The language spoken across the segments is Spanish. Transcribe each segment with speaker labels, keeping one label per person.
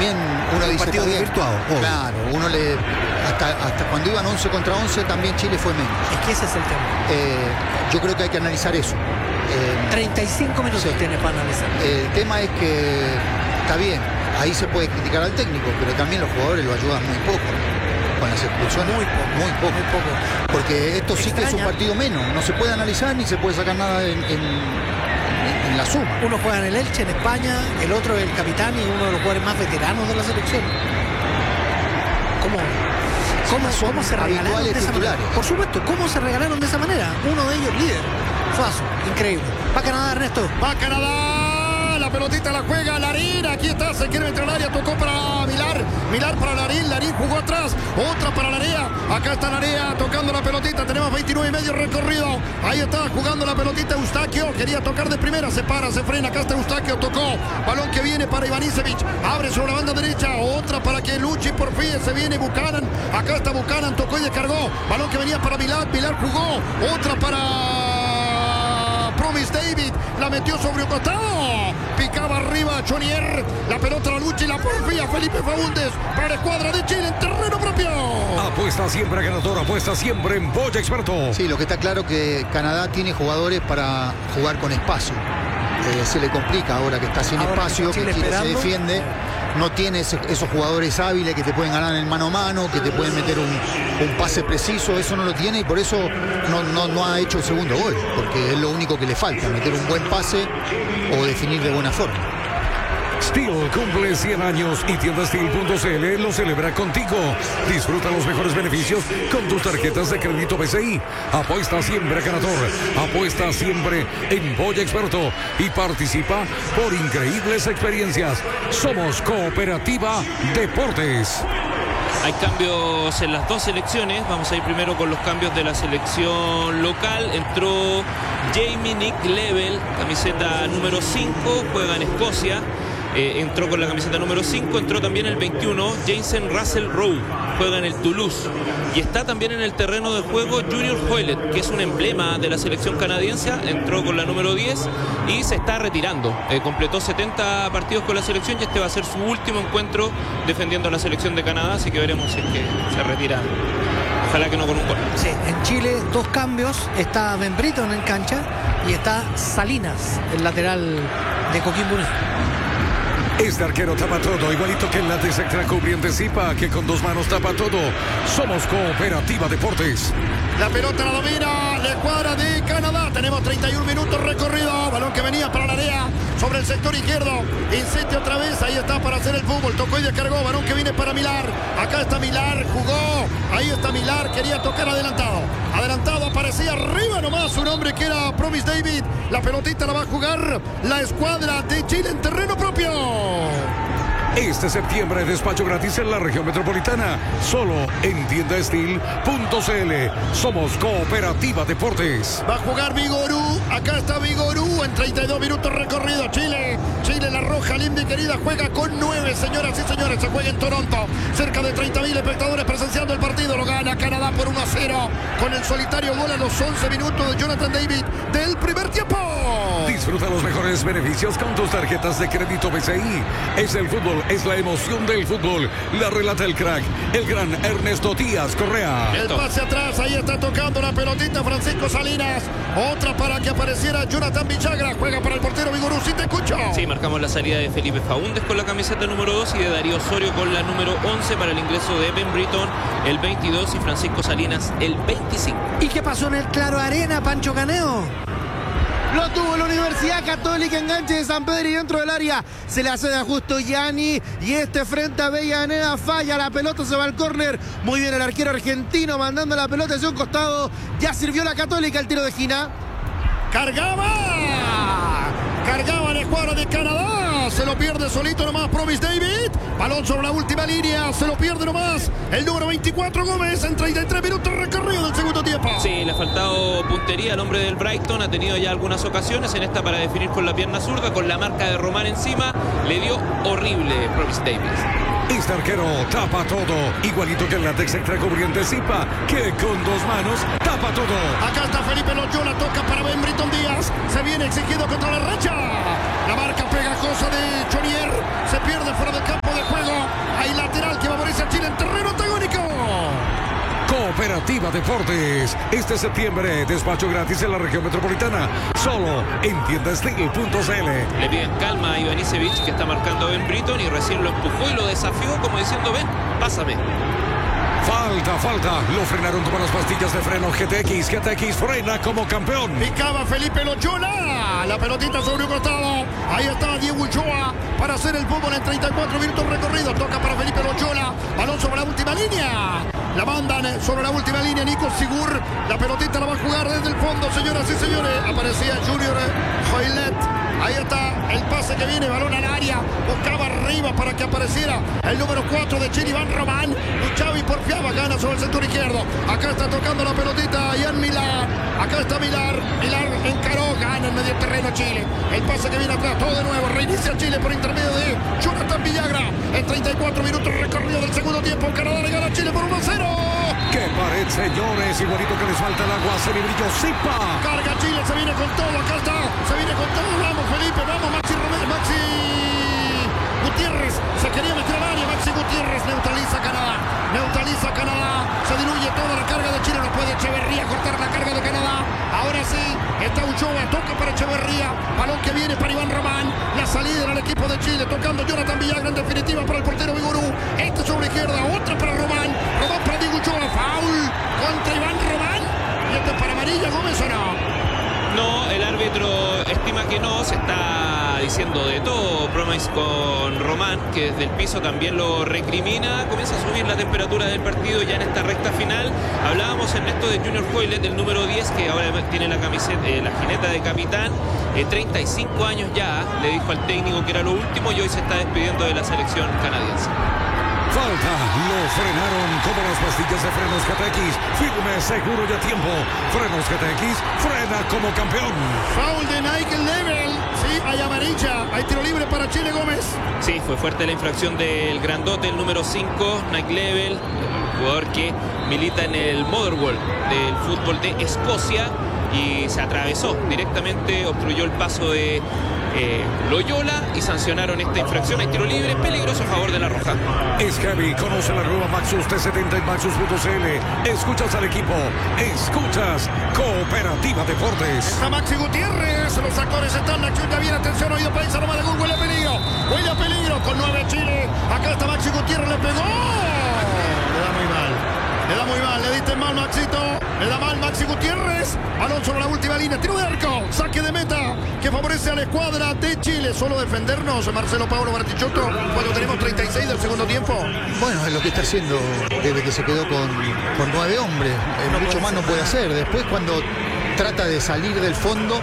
Speaker 1: también uno dice...
Speaker 2: partido desvirtuado.
Speaker 1: Claro, uno le... Hasta cuando iban 11 contra 11 también Chile fue menos.
Speaker 3: Es que ese es el tema.
Speaker 1: Yo creo que hay que analizar eso.
Speaker 3: 35 minutos tiene para analizar.
Speaker 1: El tema es que está bien, ahí se puede criticar al técnico, pero también los jugadores lo ayudan muy poco con las expulsiones. Muy poco. Porque esto sí que es un partido menos. No se puede analizar ni se puede sacar nada en la suma.
Speaker 3: Uno juega en el Elche, en España, el otro es el capitán y uno de los jugadores más veteranos de la selección. ¿Cómo se regalaron de esa manera? Por supuesto, ¿cómo se regalaron de esa manera? Uno de ellos líder, Suazo, increíble. Va Canadá, Ernesto.
Speaker 4: Va Canadá, la pelotita la juega Larín, aquí está, se quiere meter al área, tocó para Milar para Larín jugó atrás, otra para Larea, acá está Larea tocando la pelotita, tenemos 29 y medio recorrido, ahí está jugando la pelotita Eustaquio, quería tocar de primera, se para, se frena, acá está Eustaquio, tocó, balón que viene para Ivanisevic, abre sobre la banda derecha, otra para que Luchi por fin, se viene Buchanan, acá está Buchanan, tocó y descargó, balón que venía para Milar jugó, otra para Promise David, la metió sobre un costado, picaba arriba Chonier, la pelota la Luchi, la porfía Felipe Faúndez para la escuadra de Chile en terreno propio.
Speaker 5: Apuesta siempre ganador, apuesta siempre en Boya Experto.
Speaker 1: Sí, lo que está claro que Canadá tiene jugadores para jugar con espacio. Se le complica ahora que está sin espacio, que Chile se defiende. No tiene esos jugadores hábiles que te pueden ganar en mano a mano, que te pueden meter un pase preciso, eso no lo tiene y por eso no ha hecho el segundo gol, porque es lo único que le falta, meter un buen pase o definir de buena forma.
Speaker 5: Steel cumple 100 años y tiendasteel.cl lo celebra contigo. Disfruta los mejores beneficios con tus tarjetas de crédito BCI. Apuesta siempre ganador. Apuesta siempre en Boya Experto y participa por increíbles experiencias. Somos Cooperativa Deportes.
Speaker 6: Hay cambios en las dos selecciones. Vamos a ir primero con los cambios de la selección local. Entró Jamie Nick Level, camiseta número 5, juega en Escocia. Entró con la camiseta número 5, entró también el 21, Jason Russell Rowe, juega en el Toulouse. Y está también en el terreno de juego Junior Hoilett, que es un emblema de la selección canadiense, entró con la número 10 y se está retirando. Completó 70 partidos con la selección y este va a ser su último encuentro defendiendo a la selección de Canadá, así que veremos si es que se retira. Ojalá que no con un gol.
Speaker 3: Sí, en Chile dos cambios, está Ben Britton en cancha y está Salinas, el lateral de Coquimbo Unido.
Speaker 5: Este arquero tapa todo, igualito que el látex extra cubriente Zipa, que con dos manos tapa todo. Somos Cooperativa Deportes.
Speaker 4: La pelota la domina la escuadra de Canadá. Tenemos 31 minutos recorrido. Balón que venía para la área sobre el sector izquierdo. Insiste otra vez. Ahí está para hacer el fútbol. Tocó y descargó. Balón que viene para Milar. Acá está Milar. Jugó. Ahí está Milar. Quería tocar adelantado. Adelantado. Aparecía arriba nomás un hombre que era Promise David. La pelotita la va a jugar la escuadra de Chile en terreno propio.
Speaker 5: Este septiembre despacho gratis en la región metropolitana, solo en tiendasteel.cl. Somos Cooperativa Deportes.
Speaker 4: Va a jugar Vigorú, acá está Vigorú en 32 minutos recorrido. Chile, la roja, linda y querida, juega con 9, señoras y señores, se juega en Toronto. Cerca de 30.000 espectadores presenciando el partido, lo gana Canadá por 1-0 con el solitario gol a los 11 minutos de Jonathan David del primer tiempo.
Speaker 5: Disfruta los mejores beneficios con tus tarjetas de crédito BCI. Es el fútbol, es la emoción del fútbol. La relata el crack, el gran Ernesto Díaz Correa.
Speaker 4: El pase atrás, ahí está tocando la pelotita Francisco Salinas. Otra para que apareciera Jonathan Villagra. Juega para el portero Vigorú, si te escucho.
Speaker 6: Sí, marcamos la salida de Felipe Faúndez con la camiseta número 2 y de Darío Osorio con la número 11 para el ingreso de Ben Britton, el 22, y Francisco Salinas, el 25.
Speaker 3: ¿Y qué pasó en el Claro Arena, Pancho Caneo?
Speaker 7: Lo tuvo la Universidad Católica, enganche de San Pedro y dentro del área se le hace de ajusto Gianni y frente a Avellaneda falla, la pelota se va al córner. Muy bien el arquero argentino mandando la pelota hacia un costado. Ya sirvió la Católica el tiro de esquina.
Speaker 4: Cargaba la escuadra de Canadá, se lo pierde solito nomás Promise David, balón sobre la última línea, se lo pierde nomás el número 24 Gómez en 33 minutos recorrido del segundo tiempo.
Speaker 6: Sí, le ha faltado puntería al hombre del Brighton, ha tenido ya algunas ocasiones, en esta para definir con la pierna zurda, con la marca de Román encima, le dio horrible Promise David.
Speaker 5: Este arquero tapa todo, igualito que el látex extra cubriente Zipa, que con dos manos tapa todo.
Speaker 4: Acá está Felipe Loyola, toca para Ben Britton Díaz, se viene exigido contra la racha. La marca pegajosa de Chonier se pierde fuera del campo de juego.
Speaker 5: Cooperativa Deportes. Este septiembre, despacho gratis en la región metropolitana. Solo en tiendastil.cl.
Speaker 6: Le piden calma a Ivanisevic, que está marcando a Ben Britton, y recién lo empujó y lo desafió como diciendo: ven, pásame.
Speaker 5: Falta. Lo frenaron como las pastillas de freno GTX. GTX frena como campeón.
Speaker 4: Picaba Felipe Loyola. La pelotita sobre un costado. Ahí está Diego Ulloa para hacer el fútbol en 34 minutos recorridos. Toca para Felipe Loyola. Balón sobre la última línea. La mandan sobre la última línea Nico Sigur. La pelotita la va a jugar desde el fondo, señoras y señores. Aparecía Junior Hoylet. Ahí está el pase que viene, balón al área. Buscaba arriba para que apareciera el número 4 de Chile, Iván Román. Luchaba y porfiaba, gana sobre el sector izquierdo. Acá está tocando la pelotita Ian Milar. Acá está Milar. Milar encaró, gana en medio terreno Chile. El pase que viene atrás, todo de nuevo. Reinicia Chile por intermedio de Jonathan Villagra. En 34 minutos recorrido del segundo tiempo. Canadá le gana a Chile por 1-0.
Speaker 5: ¡Qué pared, señores! Igualito que les falta el agua. Celebrillo Zipa.
Speaker 4: Carga Chile, se viene con todo. Acá está, se viene con todo. Vamos, Felipe, vamos, Maxi Romero, Maxi Gutiérrez. Se quería meter al área. Maxi Gutiérrez neutraliza Canadá. Se diluye toda la carga de Chile. No puede Echeverría cortar la carga de Canadá. Ahora sí, está Ulloa. Toca para Echeverría. Balón que viene para Iván Román. La salida en el equipo de Chile. Tocando Jonathan Villagra en definitiva para el portero Vigorú. Este sobre izquierda. Otra para Román. Román para Diego Ulloa. Foul contra Iván Román. Y este para amarilla, Gómez, ¿o no?
Speaker 6: No, el árbitro estima que no. Se está diciendo de todo Promise con Román, que desde el piso también lo recrimina. Comienza a subir la temperatura del partido ya en esta recta final. Hablábamos, Ernesto, de Junior Hoylet, del número 10, que ahora tiene la camiseta, la jineta de capitán. 35 años ya, le dijo al técnico que era lo último, y hoy se está despidiendo de la selección canadiense.
Speaker 5: Falta, lo frenaron como las pastillas de frenos GTX. Firme, seguro y a tiempo. Frenos GTX, frena como campeón.
Speaker 4: Foul de Nigel Level. Sí, hay amarilla. Hay tiro libre para Chile, Gómez.
Speaker 6: Sí, fue fuerte la infracción del grandote, el número 5, Nigel Level, jugador que milita en el Motherwell del fútbol de Escocia, y se atravesó directamente, obstruyó el paso de Loyola, y sancionaron esta infracción. Hay tiro libre peligroso a favor de la Roja.
Speaker 5: Es Heavy, conoce la nueva Maxus T70 en Maxus.cl. Escuchas al equipo, escuchas Cooperativa Deportes.
Speaker 4: Está Maxi Gutiérrez, los actores están, la chuta bien, atención, oído país, aroma de gol, huele a peligro, con 9 Chile. Acá está Maxi Gutiérrez, le pegó. Le da muy mal, le diste mal, Maxito. Le da mal Maxi Gutiérrez. Balón sobre la última línea, tiro de arco, saque de meta que favorece a la escuadra de Chile. Solo defendernos, Marcelo Paolo Bartichotto, cuando tenemos 36 del segundo tiempo.
Speaker 1: Bueno, es lo que está haciendo desde que se quedó con 9 hombres. Mucho más no puede hacer. Después, cuando trata de salir del fondo,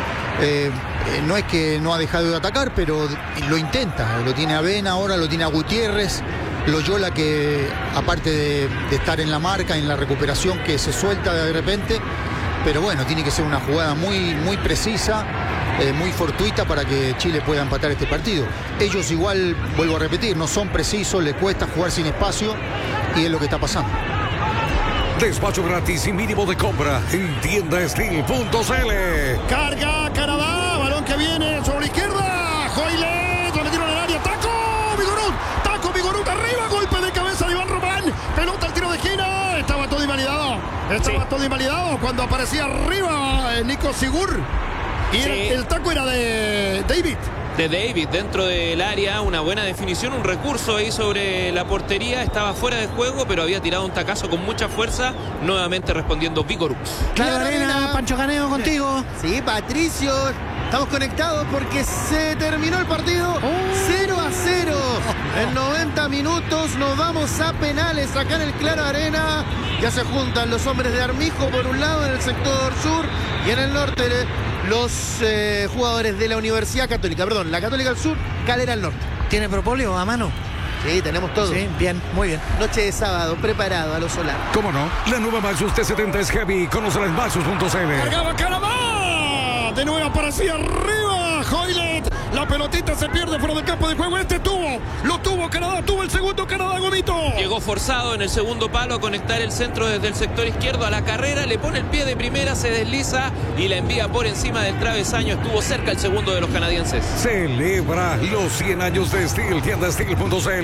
Speaker 1: no es que no ha dejado de atacar, pero lo intenta. Lo tiene a Ben ahora, lo tiene a Gutiérrez. Loyola, que aparte de estar en la marca, en la recuperación, que se suelta de repente, pero bueno, tiene que ser una jugada muy precisa, muy fortuita para que Chile pueda empatar este partido. Ellos igual, vuelvo a repetir, no son precisos, les cuesta jugar sin espacio, y es lo que está pasando.
Speaker 5: Despacho gratis y mínimo de compra en tiendastil.cl.
Speaker 4: Carga Canadá, balón que viene sobre la izquierda. Hoylet, lo metieron en el área, taco Vigorú arriba, golpe de cabeza de Iván Román. Pelota al tiro de esquina. Estaba todo invalidado cuando aparecía arriba Nico Sigur. Y el taco era de David.
Speaker 6: De David, dentro del área, una buena definición, un recurso ahí sobre la portería. Estaba fuera de juego, pero había tirado un tacazo con mucha fuerza. Nuevamente respondiendo Vigorú.
Speaker 3: Claro, Arena, Pancho Caneo contigo.
Speaker 7: Sí, Patricio. Estamos conectados porque se terminó el partido 0-0. En 90 minutos nos vamos a penales acá en el Claro Arena. Ya se juntan los hombres de Armijo por un lado en el sector sur, y en el norte los jugadores de la Universidad Católica. Perdón, la Católica al sur, Calera al norte.
Speaker 3: ¿Tiene propóleo a mano?
Speaker 7: Sí, tenemos todo.
Speaker 3: Sí, bien, muy bien.
Speaker 7: Noche de sábado, preparado a lo solar.
Speaker 5: ¿Cómo no? La nueva Maxus T70 es Heavy. Conócela en Maxus.cl.
Speaker 4: Cargaba Canadá. De nuevo aparecía arriba Hoylet. La pelotita se pierde fuera del campo de juego. Lo tuvo Canadá, tuvo el segundo Canadá, Gomito.
Speaker 6: Llegó forzado en el segundo palo a conectar el centro desde el sector izquierdo a la carrera. Le pone el pie de primera, se desliza y la envía por encima del travesaño. Estuvo cerca el segundo de los canadienses.
Speaker 5: Celebra los 100 años de Steel. Tiendastil.cl.